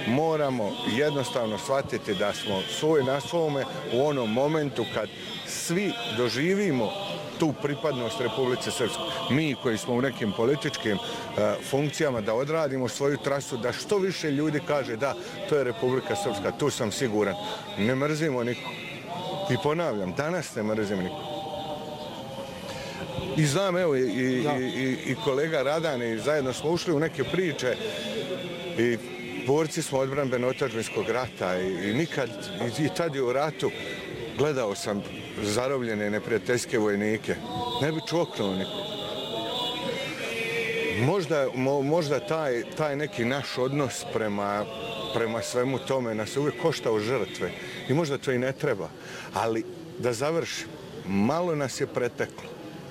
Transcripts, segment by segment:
moramo jednostavno shvatiti da smo svoj na svome u onom momentu kad svi doživimo tu pripadnost Republike Srpskoj. Mi koji smo u nekim političkim funkcijama da odradimo svoju trasu, da što više ljudi kaže da, to je Republika Srpska, tu sam siguran. Ne mrzimo niko. I ponavljam, danas ne mrzimo niko. I znam, evo, i kolega Radan, i zajedno smo ušli u neke priče i borci smo odbrambeno-otadžbinskog rata i nikad, i tad je u ratu, gledao sam zarobljene neprijateljske vojnike. Ne bi čoknuo niko. Možda taj neki naš odnos prema svemu tome nas uvijek koštao žrtve i možda to i ne treba. Ali da završim, malo nas je preteklo.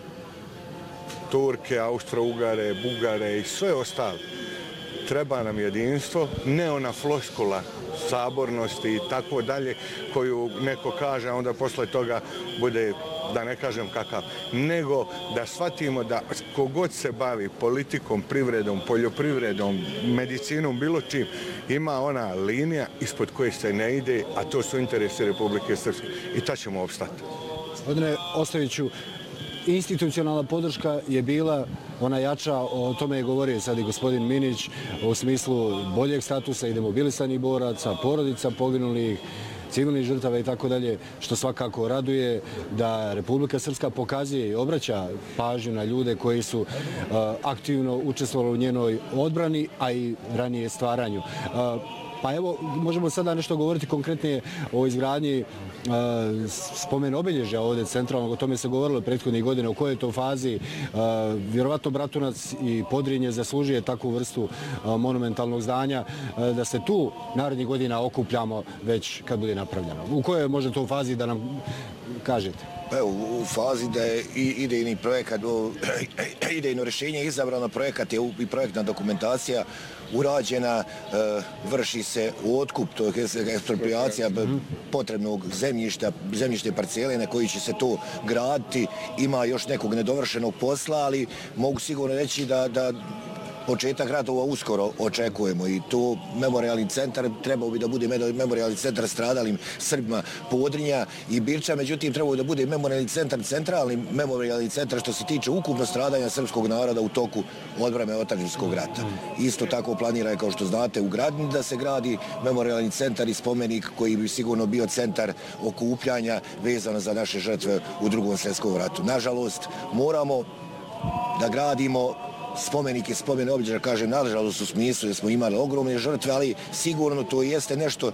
Turke, Austro-Ugare, Bugare i sve ostalo. Treba nam jedinstvo, ne ona floskula sabornosti i tako dalje koju neko kaže, a onda posle toga bude, da ne kažem kakav, nego da shvatimo da kogod se bavi politikom, privredom, poljoprivredom, medicinom, bilo čim, ima ona linija ispod koje se ne ide, a to su interesi Republike Srpske. I ta ćemo opstati. Gospodine Ostojiću, institucionalna podrška je bila ona jača, o tome je govorio sad i gospodin Minić, u smislu boljeg statusa i demobilisanih boraca, porodica poginulih, civilnih žrtava i tako dalje, što svakako raduje da Republika Srpska pokazuje i obraća pažnju na ljude koji su aktivno učestvovali u njenoj odbrani, a i ranije stvaranju. Pa evo, možemo sada nešto govoriti konkretnije o izgradnji spomen obilježja ovdje centralnog, o tome se govorilo prethodnih godina, u kojoj je to fazi. Vjerovatno Bratunac i Podrinje zaslužuje takvu vrstu monumentalnog zdanja, da se tu narednih godina okupljamo već kad bude napravljeno. U kojoj je možda to fazi da nam kažete? Evo, u fazi da je idejni projekat, idejno rješenje izabrano, projekat je i projektna dokumentacija urađena, vrši se otkup, to je ekspropriacija potrebnog zemljišta, zemljište parcele na koji će se to graditi. Ima još nekog nedovršenog posla, ali mogu sigurno reći da početak radova uskoro očekujemo i to memorijalni centar trebao bi da bude memorijalni centar stradalim Srbima Podrinja i Birča, međutim trebao bi da bude memorijalni centar, centralni memorijalni centar što se tiče ukupno stradanja srpskog naroda u toku odbrane otadžbinskog rata. Isto tako planira je, kao što znate, u Gradini da se gradi memorijalni centar i spomenik koji bi sigurno bio centar okupljanja vezano za naše žrtve u Drugom svjetskom ratu. Nažalost, moramo da gradimo spomenike, spomene obilježja, kažem, nažalost u smislu da smo imali ogromne žrtve, ali sigurno to jeste nešto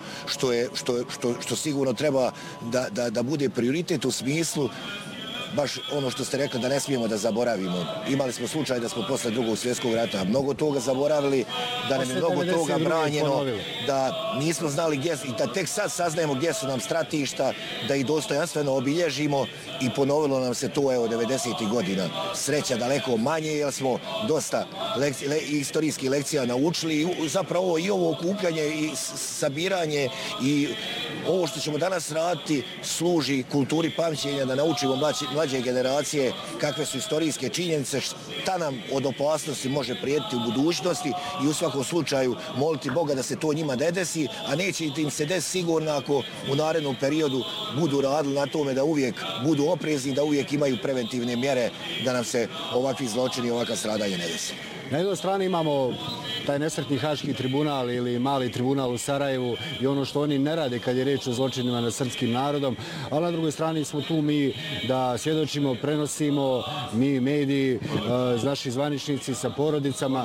što sigurno treba da bude prioritet u smislu baš ono što ste rekli, da ne smijemo da zaboravimo. Imali smo slučaj da smo posle Drugog svjetskog rata mnogo toga zaboravili, da nam je mnogo toga branjeno, da nismo znali gdje, i da tek sad saznajemo gdje su nam stratišta, da ih dostojanstveno obilježimo i ponovilo nam se to, evo, 90. godina. Sreća daleko manje, jer smo dosta istorijskih lekcija naučili i zapravo i ovo okupljanje i sabiranje i ovo što ćemo danas raditi služi kulturi pamćenja, da naučimo mlađe generacije kakve su istorijske činjenice, šta nam od opasnosti može prijetiti u budućnosti i u svakom slučaju moliti Boga da se to njima ne desi, a neće im se desiti sigurno ako u narednom periodu budu radili na tome da uvijek budu oprezni, da uvijek imaju preventivne mjere da nam se ovakvi zločini i ovakva stradanje ne desi. Na jednoj strani imamo taj nesretni Haški tribunal ili mali tribunal u Sarajevu i ono što oni ne rade kad je reč o zločinima nad srpskim narodom, ali na drugoj strani smo tu mi da svjedočimo, prenosimo, mi mediji, naši zvaničnici sa porodicama,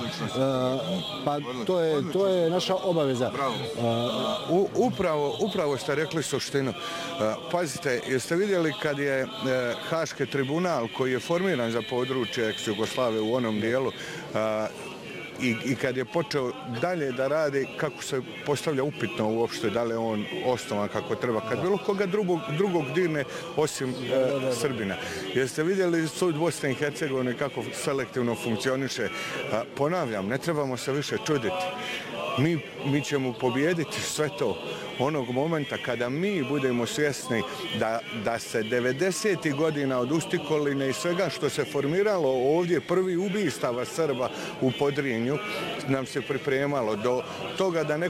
pa to je naša obaveza. Upravo ste rekli suštinu. Pazite, jeste vidjeli kad je Haški tribunal koji je formiran za područje ex-Jugoslavije u onom dijelu i kad je počeo dalje da radi, kako se postavlja upitno uopšte da li on osnovan kako treba, kad bilo koga drugog dirne osim Srbina. Jeste vidjeli sud Bosne i Hercegovine kako selektivno funkcioniše? Ponavljam, ne trebamo se više čuditi. Mi ćemo pobijediti sve to onog momenta kada mi budemo svjesni da se 90. godina od Ustikoline i svega što se formiralo ovdje, prvi ubistava Srba u Podrinju nam se pripremalo do toga da neko